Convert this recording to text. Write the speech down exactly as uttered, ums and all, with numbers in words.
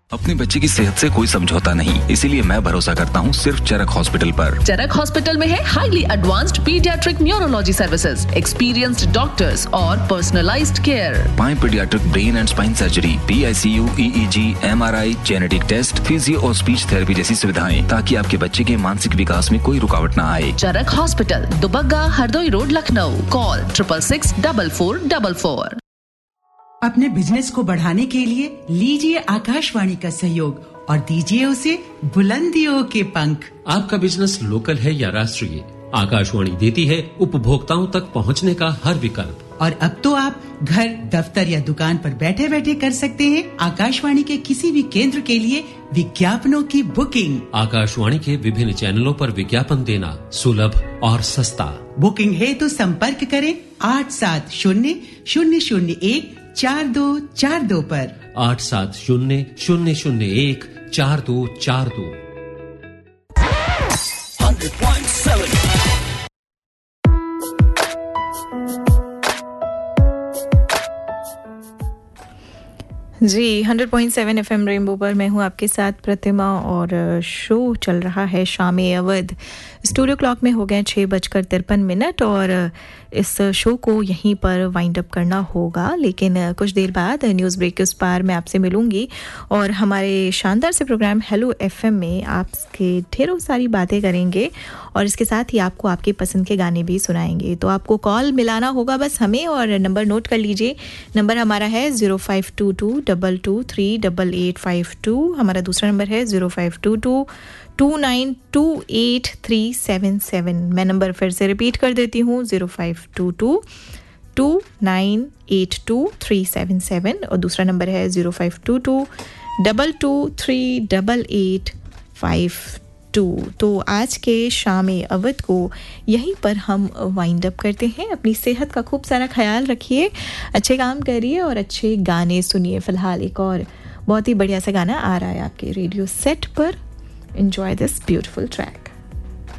अपने बच्चे की सेहत से कोई समझौता नहीं, इसीलिए मैं भरोसा करता हूँ सिर्फ चरक हॉस्पिटल पर। चरक हॉस्पिटल में है highly advanced paediatric neurology services, experienced doctors और पर्सनलाइज्ड केयर। पाए paediatric brain and spine surgery, P I C you, E E ji, M R I, genetic test, physio और स्पीच थेरेपी जैसी सुविधाएं, ताकि आपके बच्चे के मानसिक विकास में कोई रुकावट न आए। चरक hospital, Dubagga, Hardoi road, Lucknow. Call triple six double four double four. अपने बिजनेस को बढ़ाने के लिए लीजिए आकाशवाणी का सहयोग और दीजिए उसे बुलंदियों के पंख। आपका बिजनेस लोकल है या राष्ट्रीय, आकाशवाणी देती है उपभोक्ताओं तक पहुंचने का हर विकल्प। और अब तो आप घर, दफ्तर या दुकान पर बैठे बैठे कर सकते हैं आकाशवाणी के किसी भी केंद्र के लिए विज्ञापनों की बुकिंग। आकाशवाणी के विभिन्न चैनलों पर विज्ञापन देना सुलभ और सस्ता। बुकिंग है तो संपर्क करें आठ सात शून्य शून्य शून्य एक चार दो चार दो पर। आठ सात शून्य शून्य शून्य एक चार दो चार दो। जी hundred point seven FM rainbow पर मैं हूँ आपके साथ प्रतिमा और शो चल रहा है शामे अवध। स्टूडियो क्लॉक में हो गए छः बजकर तिरपन मिनट और इस शो को यहीं पर वाइंड अप करना होगा, लेकिन कुछ देर बाद न्यूज़ ब्रेक के उस पार मैं आपसे मिलूंगी और हमारे शानदार से प्रोग्राम हेलो एफएम में आपके ढेरों सारी बातें करेंगे और इसके साथ ही आपको आपके पसंद के गाने भी सुनाएंगे। तो आपको कॉल मिलाना होगा बस हमें, और नंबर नोट कर लीजिए। नंबर हमारा है zero five to to double two three double eight five to. हमारा दूसरा नंबर है zero five to to to nine to eight three seven seven. मैं नंबर फिर से रिपीट कर देती हूँ, zero five to to to nine eight to three seven seven और दूसरा नंबर है zero five to to double two three double eight five to. तो आज के शामे अवध को यहीं पर हम वाइंड अप करते हैं। अपनी सेहत का खूब सारा ख्याल रखिए, अच्छे काम करिए और अच्छे गाने सुनिए। फ़िलहाल एक और बहुत ही बढ़िया सा गाना आ रहा है आपके रेडियो सेट पर। Enjoy this beautiful track.